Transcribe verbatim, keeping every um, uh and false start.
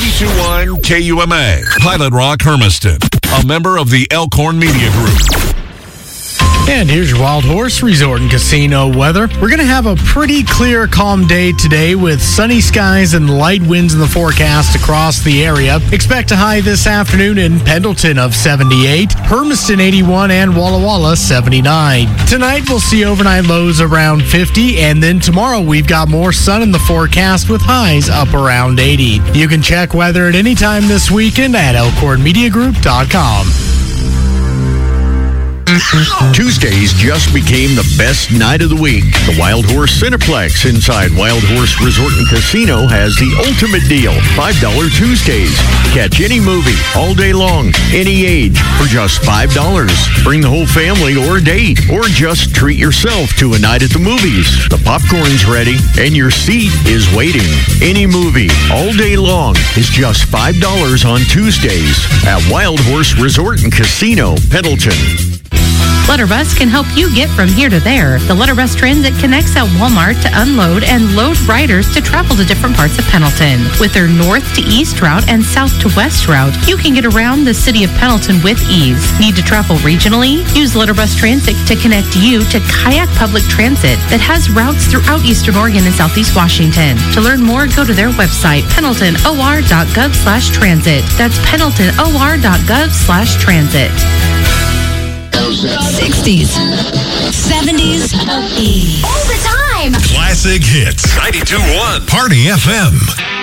ninety-two point one K U M A, Pilot Rock, Hermiston, a member of the Elkhorn Media Group. And here's your Wild Horse Resort and Casino weather. We're going to have a pretty clear, calm day today with sunny skies and light winds in the forecast across the area. Expect a high this afternoon in Pendleton of seventy-eight, Hermiston eighty-one, and Walla Walla seventy-nine. Tonight we'll see overnight lows around fifty, and then tomorrow we've got more sun in the forecast with highs up around eighty. You can check weather at any time this weekend at elkhorn media group dot com. Tuesdays just became the best night of the week. The Wild Horse Cineplex inside Wild Horse Resort and Casino has the ultimate deal, five dollars Tuesdays. Catch any movie all day long, any age, for just five dollars. Bring the whole family or a date, or just treat yourself to a night at the movies. The popcorn's ready, and your seat is waiting. Any movie all day long is just five dollars on Tuesdays at Wild Horse Resort and Casino, Pendleton. Letterbus can help you get from here to there. The Letterbus Transit connects at Walmart to unload and load riders to travel to different parts of Pendleton. With their north to east route and south to west route, you can get around the city of Pendleton with ease. Need to travel regionally? Use Letterbus Transit to connect you to Kayak Public Transit that has routes throughout Eastern Oregon and Southeast Washington. To learn more, go to their website, pendleton o r dot gov slash transit. That's pendleton o r dot gov slash transit. sixties, seventies, all the time. Classic hits. ninety-two point one Party F M.